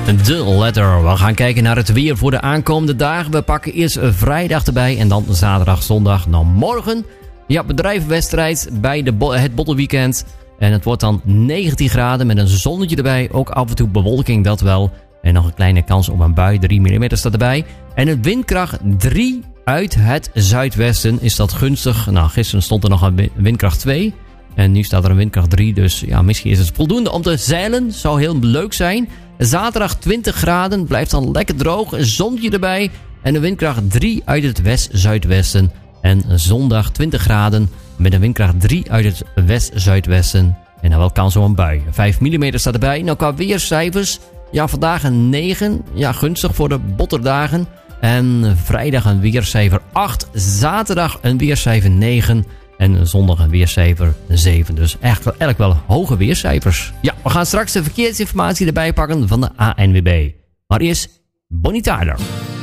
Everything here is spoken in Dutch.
De Letter. We gaan kijken naar het weer voor de aankomende dagen. We pakken eerst vrijdag erbij en dan zaterdag, zondag. Nou, morgen, ja, bedrijvenwedstrijd bij het Bottelweekend. En het wordt dan 19 graden met een zonnetje erbij. Ook af en toe bewolking, dat wel. En nog een kleine kans op een bui, 3 mm staat erbij. En een windkracht 3 uit het zuidwesten. Is dat gunstig? Nou, gisteren stond er nog een windkracht 2. En nu staat er een windkracht 3. Dus ja, misschien is het voldoende om te zeilen. Zou heel leuk zijn. Zaterdag 20 graden. Blijft dan lekker droog. Een zonnetje erbij. En een windkracht 3 uit het west-zuidwesten. En zondag 20 graden. Met een windkracht 3 uit het west-zuidwesten. En dan wel kans op een bui. 5 mm staat erbij. Nou, qua weercijfers. Ja, vandaag een 9. Ja, gunstig voor de botterdagen. En vrijdag een weercijfer 8. Zaterdag een weercijfer 9. En zondag een weercijfer 7. Dus eigenlijk wel hoge weercijfers. Ja, we gaan straks de verkeersinformatie erbij pakken van de ANWB. Maar eerst Bonnie Tyler.